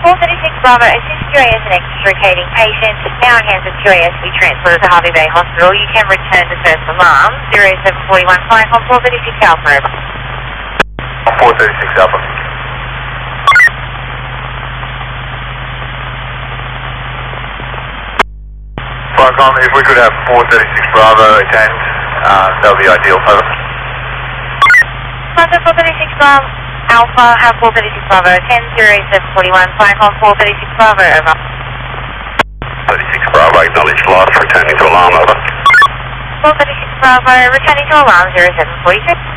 436 Bravo, assist QA as an extricating patient. Now in hands of QA as we transfer to Harvey Bay Hospital. You can return to first alarm. 0741 flying on 436 Alpha over. 436 Alpha. Flycom, if we could have 436 Bravo attend, that would be ideal. Over. Flight 436 Bravo. Alpha, have 436 Bravo, 10-0741, flying on 436 Bravo, over. 36 Bravo, acknowledge loss, returning to alarm, over. 436 Bravo, returning to alarm, 0742.